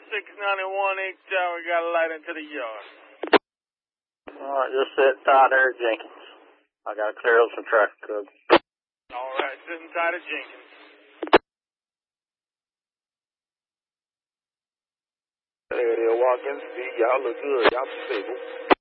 691 H Tower, got a light into the yard. Alright, just sit tight there, Jenkins. I gotta clear up some traffic, Cub. Alright, sitting tight at Jenkins. Hey, Watkins, y'all look good. Y'all stable.